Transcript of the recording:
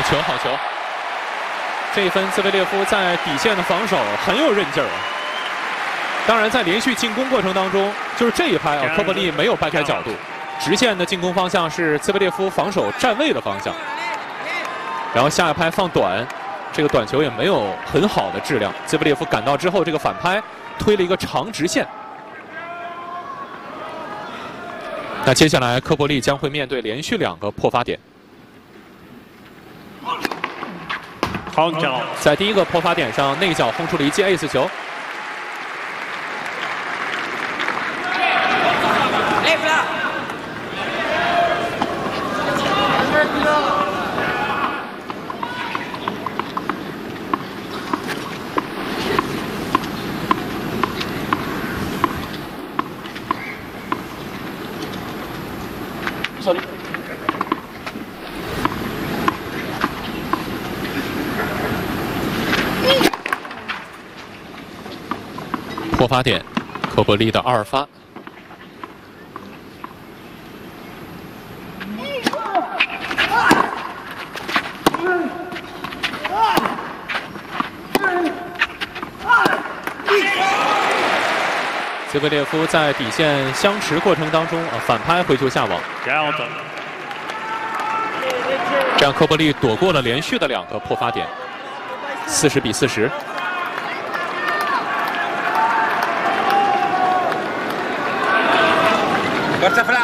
球，好球！这一分，兹维列夫在底线的防守很有韧劲儿。当然，在连续进攻过程当中，就是这一拍啊，科波利没有掰开角度，直线的进攻方向是兹维列夫防守站位的方向。然后下一拍放短，这个短球也没有很好的质量。兹维列夫赶到之后，这个反拍推了一个长直线。那接下来科波利将会面对连续2个破发点。 好脚， 在第一个破发点上，内角轰出了一记 ace 球。破发点，科波利的2发。兹维列夫在底线相持过程当中反拍回球下网，这样科波利躲过了连续的2个破发点，40比40。 Forza Flavio!